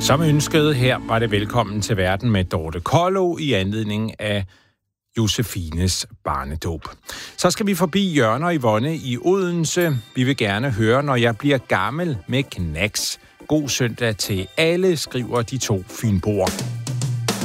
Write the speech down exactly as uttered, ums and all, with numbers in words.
Som ønsket her var det velkommen til verden med Dorte Kollo i anledning af Josefines barnedåb. Så skal vi forbi Jørgen og Yvonne i Odense. Vi vil gerne høre, når jeg bliver gammel med knacks. God søndag til alle, skriver de to fynboer.